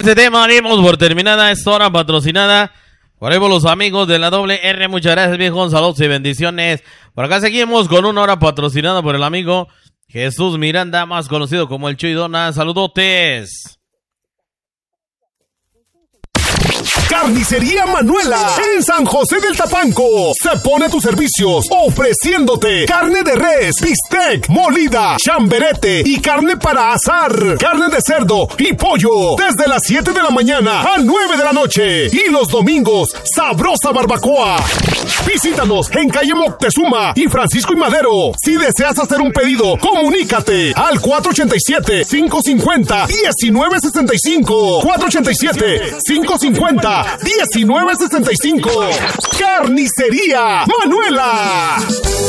Este tema dimos por terminada esta hora patrocinada por ahí por los amigos de la doble R. Muchas gracias, viejo. Saludos y bendiciones. Por acá seguimos con una hora patrocinada por el amigo Jesús Miranda, más conocido como el Chuy Dona. Saludotes. Carnicería Manuela en San José del Tapanco se pone a tus servicios ofreciéndote carne de res, bistec, molida, chamberete y carne para asar, carne de cerdo y pollo desde las 7 de la mañana a 9 de la noche y los domingos sabrosa barbacoa. Visítanos en calle Moctezuma y Francisco y Madero. Si deseas hacer un pedido, comunícate al 487-550-1965. 487-550-1965. Carnicería Manuela.